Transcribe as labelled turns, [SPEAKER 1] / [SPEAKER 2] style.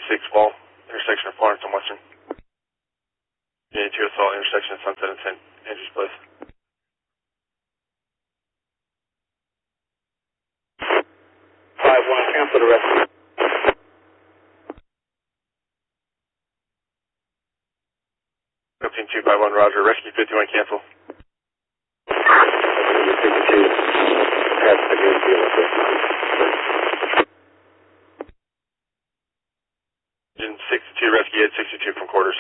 [SPEAKER 1] 6 Wall, intersection of Florence and Western. Unit 2 Assault, intersection of Sunset and St. Andrews Place.
[SPEAKER 2] 5-1, cancel the rescue.
[SPEAKER 1] 15251, Roger. Rescue 51, cancel.
[SPEAKER 2] 52, pass the green field.
[SPEAKER 1] Engine 62, rescue 862 from quarters.